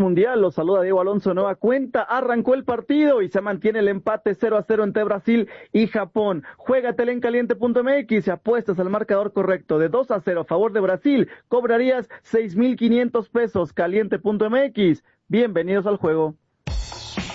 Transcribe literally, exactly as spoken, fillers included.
Mundial. Los saluda Diego Alonso, nueva cuenta. Arrancó el partido y se mantiene el empate cero a cero entre Brasil y Japón. Juégatela en caliente punto m x y apuestas al marcador correcto de dos a cero a favor de Brasil. Cobrarías seis mil quinientos pesos. caliente punto m x. Bienvenidos al juego.